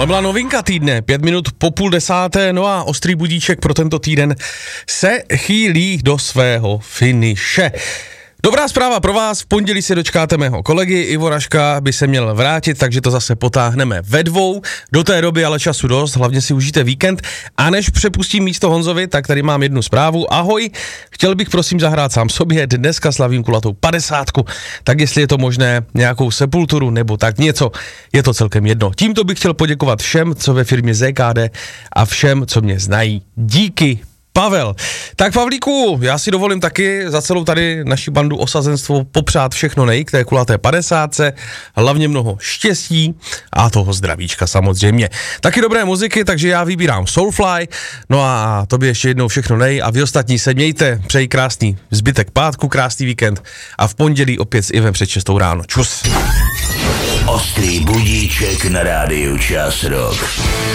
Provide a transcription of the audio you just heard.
tohle byla novinka týdne, 5 minut po 9:30, no a ostrý budíček pro tento týden se chýlí do svého finiše. Dobrá zpráva pro vás, v pondělí se dočkáte mého kolegy, Ivo Raška by se měl vrátit, takže to zase potáhneme ve dvou, do té doby ale času dost, hlavně si užijte víkend a než přepustím místo Honzovi, tak tady mám jednu zprávu, ahoj, chtěl bych prosím zahrát sám sobě, dneska slavím kulatou 50, tak jestli je to možné, nějakou sepulturu nebo tak něco, je to celkem jedno. Tímto bych chtěl poděkovat všem, co ve firmě ZKD a všem, co mě znají. Díky, Pavel. Tak Pavlíku, já si dovolím taky za celou tady naši bandu osazenstvo popřát všechno k té kulaté 50, hlavně mnoho štěstí a toho zdravíčka samozřejmě. Taky dobré muziky, takže já vybírám Soulfly, no a tobě ještě jednou všechno a vy ostatní se mějte, přeji krásný zbytek pátku, krásný víkend a v pondělí opět s Ivem před 6 ráno. Čus. Ostrý budíček na rádiu Čas Rock.